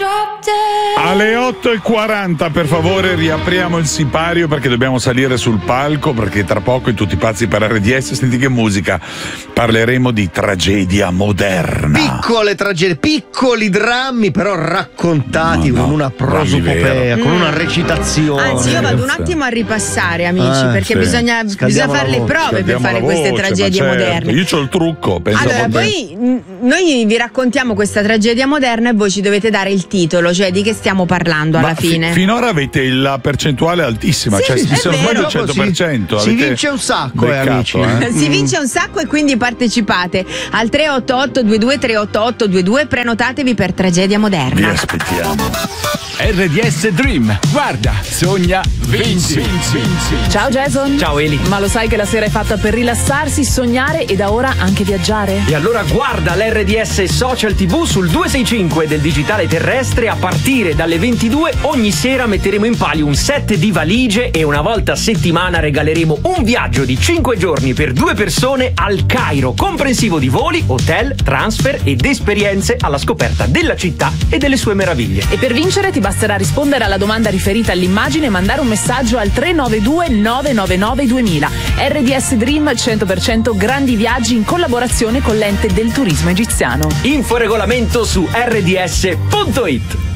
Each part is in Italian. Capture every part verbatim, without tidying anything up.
Alle otto e quaranta per favore riapriamo il sipario perché dobbiamo salire sul palco, perché tra poco in Tutti pazzi per R D S, senti che musica, parleremo di tragedia moderna. Piccole tragedie, piccoli drammi però raccontati no, con una prosopopea, con mm. una recitazione. Anzi, io vado un attimo a ripassare, amici, eh, perché sì. bisogna, bisogna fare le prove per fare queste voce, tragedie certo. moderne. Io c'ho il trucco. Allora, poi mh, noi vi raccontiamo questa tragedia moderna e voi ci dovete dare il titolo, cioè di che stiamo parlando alla Ma fine. Fi- finora avete la percentuale altissima, sì, cioè è se ormai il vero. cento per cento. Si, si vince un sacco, eh, amici. Eh? Si vince un sacco e quindi partecipate al tre otto otto due due tre otto otto due due, prenotatevi per tragedia moderna. Vi aspettiamo. R D S Dream, guarda, sogna, vinci. vinci. Ciao Jason. Ciao Eli. Ma lo sai che la sera è fatta per rilassarsi, sognare e da ora anche viaggiare? E allora guarda l'R D S Social tivù sul duecentosessantacinque del digitale terrestre. A partire dalle ventidue ogni sera metteremo in palio un set di valigie e una volta a settimana regaleremo un viaggio di cinque giorni per due persone al Cairo, comprensivo di voli, hotel, transfer ed esperienze alla scoperta della città e delle sue meraviglie. E per vincere ti basterà rispondere alla domanda riferita all'immagine e mandare un messaggio al tre nove due nove nove nove duemila. R D S Dream cento per cento grandi viaggi in collaborazione con l'ente del turismo egiziano. Info regolamento su r d s punto i t.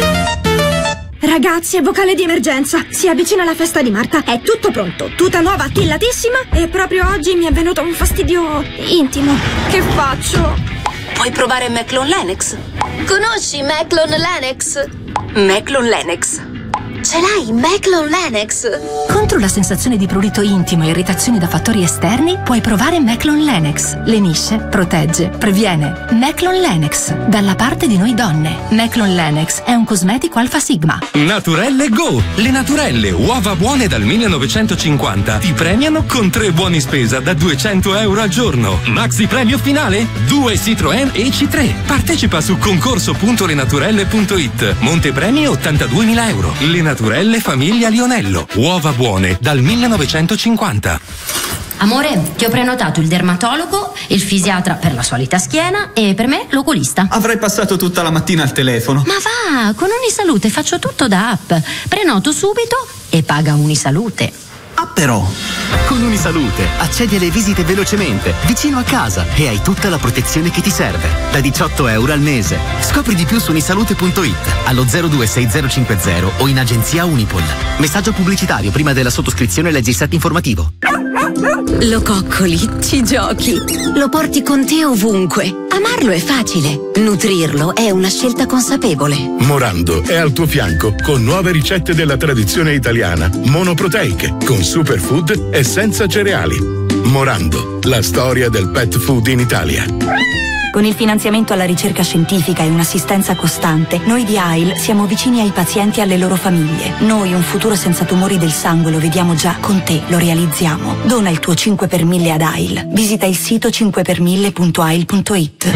Ragazzi, è vocale di emergenza. Si avvicina la festa di Marta. È tutto pronto, tuta nuova, attillatissima. E proprio oggi mi è venuto un fastidio intimo. Che faccio? Puoi provare Meclon Lennox. Conosci Meclon Lennox? Meclon Lennox. Ce l'hai, Meclon Lennox? Contro la sensazione di prurito intimo e irritazioni da fattori esterni, puoi provare Meclon Lennox. Lenisce, protegge, previene. Meclon Lennox, dalla parte di noi donne. Meclon Lennox è un cosmetico Alfa Sigma. Naturelle Go! Le Naturelle, uova buone dal millenovecentocinquanta, ti premiano con tre buoni spesa da duecento euro al giorno. Maxi premio finale? Due Citroën E C tre. Partecipa su concorso punto lenaturelle punto i t. Montepremi ottantaduemila euro. Le Naturelle Famiglia Lionello, uova buone dal millenovecentocinquanta. Amore, ti ho prenotato il dermatologo, il fisiatra per la solita schiena e per me l'oculista. Avrei passato tutta la mattina al telefono. Ma va, con Unisalute faccio tutto da app. Prenoto subito e paga Unisalute. Ah però! Con Unisalute accedi alle visite velocemente, vicino a casa e hai tutta la protezione che ti serve. Da diciotto euro al mese. Scopri di più su unisalute punto i t, allo zero due sei zero cinque zero o in agenzia Unipol. Messaggio pubblicitario prima della sottoscrizione, leggi il set informativo. Lo coccoli, ci giochi, lo porti con te ovunque. Amarlo è facile, nutrirlo è una scelta consapevole. Morando è al tuo fianco con nuove ricette della tradizione italiana, monoproteiche, con superfood e senza cereali. Morando, la storia del pet food in Italia. Con il finanziamento alla ricerca scientifica e un'assistenza costante, noi di A I L siamo vicini ai pazienti e alle loro famiglie. Noi un futuro senza tumori del sangue lo vediamo già, con te lo realizziamo. Dona il tuo cinque per mille ad A I L. Visita il sito cinque per mille punto a i l punto i t.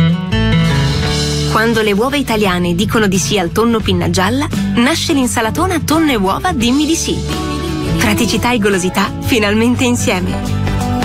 Quando le uova italiane dicono di sì al tonno pinna gialla, nasce l'insalatona tonno e uova Dimmi di sì. Praticità e golosità finalmente insieme.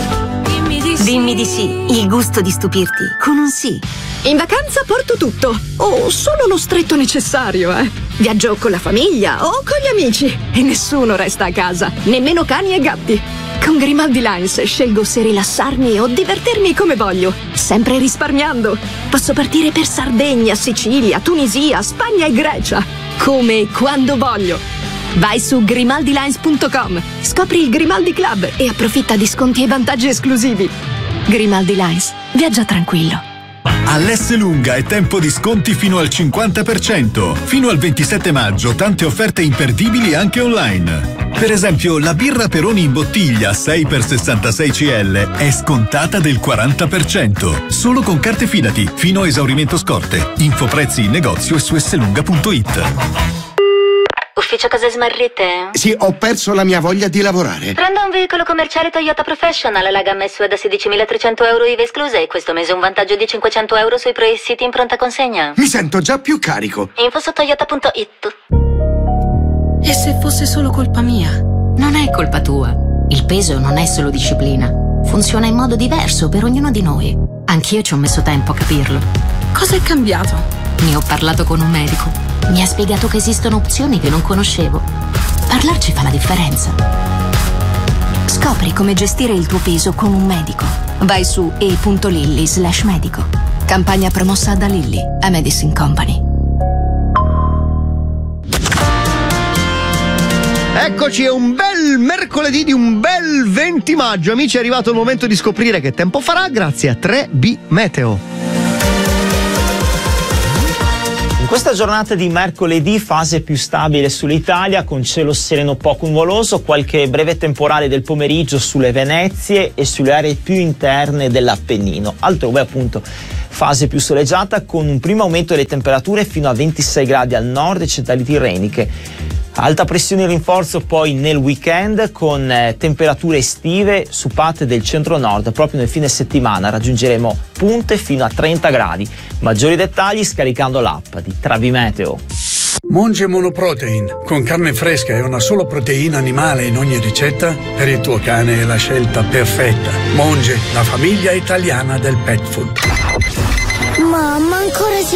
Dimmi di sì, il gusto di stupirti con un sì. In vacanza porto tutto, o solo lo stretto necessario, eh. Viaggio con la famiglia o con gli amici e nessuno resta a casa, nemmeno cani e gatti. Con Grimaldi Lines scelgo se rilassarmi o divertirmi come voglio, sempre risparmiando. Posso partire per Sardegna, Sicilia, Tunisia, Spagna e Grecia, come e quando voglio. Vai su grimaldi lines punto com, scopri il Grimaldi Club e approfitta di sconti e vantaggi esclusivi. Grimaldi Lines, viaggia tranquillo. All'S Lunga è tempo di sconti fino al cinquanta per cento. Fino al ventisette maggio tante offerte imperdibili anche online. Per esempio la birra Peroni in bottiglia sei per sessantasei centilitri è scontata del quaranta per cento. Solo con carte Fidati, fino a esaurimento scorte. Info prezzi in negozio e su esselunga punto i t. Ufficio cose smarrite? Sì, ho perso la mia voglia di lavorare. Prendo un veicolo commerciale Toyota Professional, la gamma S U V da sedicimilatrecento euro I V A escluse e questo mese un vantaggio di cinquecento euro sui pre-siti in pronta consegna. Mi sento già più carico. Info su toyota punto i t. E se fosse solo colpa mia? Non è colpa tua. Il peso non è solo disciplina. Funziona in modo diverso per ognuno di noi. Anch'io ci ho messo tempo a capirlo. Cosa è cambiato? Ne ho parlato con un medico. Mi ha spiegato che esistono opzioni che non conoscevo. Parlarci fa la differenza. Scopri come gestire il tuo peso con un medico. Vai su e punto lilly slash medico. Campagna promossa da Lilly, a Medicine Company. Eccoci, è un bel mercoledì di un bel venti maggio. Amici, è arrivato il momento di scoprire che tempo farà grazie a tre B Meteo. In questa giornata di mercoledì fase più stabile sull'Italia, con cielo sereno poco nuvoloso, qualche breve temporale del pomeriggio sulle Venezie e sulle aree più interne dell'Appennino. Altrove appunto fase più soleggiata, con un primo aumento delle temperature fino a ventisei gradi al nord e centrali tirreniche. Alta pressione in rinforzo poi nel weekend, con eh, temperature estive su parte del centro-nord. Proprio nel fine settimana raggiungeremo punte fino a trenta gradi. Maggiori dettagli scaricando l'app di Travi Meteo. Monge Monoprotein, con carne fresca e una sola proteina animale in ogni ricetta, per il tuo cane è la scelta perfetta. Monge, la famiglia italiana del pet food. Mamma, ancora si